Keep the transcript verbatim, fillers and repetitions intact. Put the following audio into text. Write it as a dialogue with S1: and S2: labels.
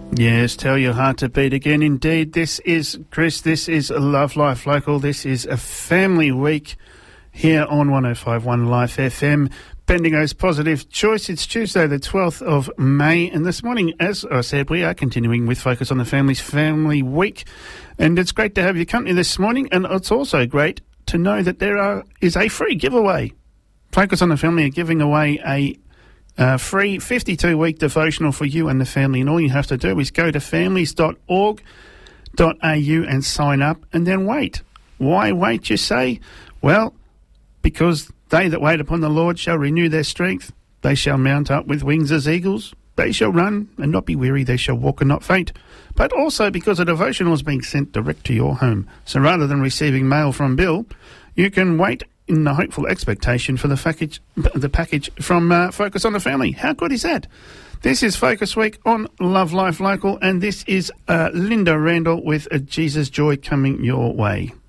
S1: Yes, tell your heart to beat again. Indeed, this is Chris. This is Love Life Local. This is a family week here on one oh five point one Life F M. Bendigo's Positive Choice. It's Tuesday the twelfth of May, and this morning, as I said, we are continuing with Focus on the Family's Family Week, and it's great to have your company this morning, and it's also great to know that there are is a free giveaway. Focus on the Family are giving away a Uh, free fifty-two week devotional for you and the family, and all you have to do is go to families dot org dot a u and sign up, and then wait. Why wait, you say? Well, because they that wait upon the Lord shall renew their strength. They shall mount up with wings as eagles. They shall run and not be weary. They shall walk and not faint. But also because a devotional is being sent direct to your home. So rather than receiving mail from Bill, you can wait in the hopeful expectation for the package, the package from uh, Focus on the Family. How good is that? This is Focus Week on Love Life Local, and this is uh, Linda Randall with a Jesus Joy coming your way.